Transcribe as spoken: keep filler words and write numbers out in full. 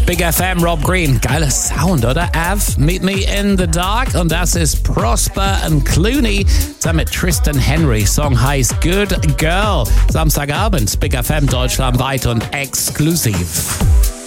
Big F M, Rob Green. Geiler Sound, oder? Av, Meet Me in the Dark. Und das ist Prosper und Clooney zusammen mit Tristan Henry. Song heißt Good Girl. Samstagabend, Big F M deutschlandweit und exklusiv.